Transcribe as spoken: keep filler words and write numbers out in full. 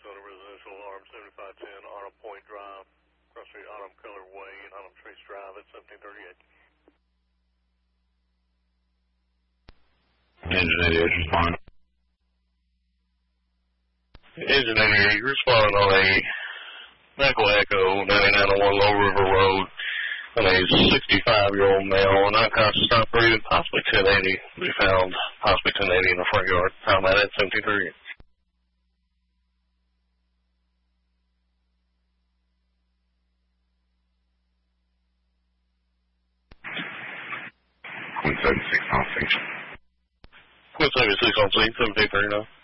on a residential alarm, seventy-five ten Autumn Point Drive, Cross Street Autumn Color Way, and Autumn Trace Drive at seventeen thirty-eight. Engine eighty-eight responding. Engine eighty-eight, you're responding on a Medical Echo, ninety-nine oh one Low River Road, and a sixty-five-year-old male, and unconscious, not breathing, possibly ten eighty. We found possibly ten eighty in the front yard. Found that at seventeen thirty-eight. Queen seventy-six on station. Queen seventy-six on scene, seventeen thirty-nine.